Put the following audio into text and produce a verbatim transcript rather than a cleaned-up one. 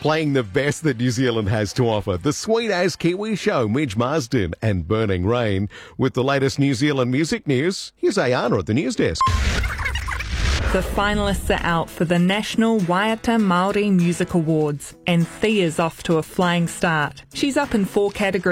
playing the best that New Zealand has to offer. The Sweet As Kiwi Show, Midge Marsden and Burning Rain. With the latest New Zealand music news, here's Ayana at the news desk. The finalists are out for the National Waiata Māori Music Awards, and Thea's off to a flying start. She's up in four categories.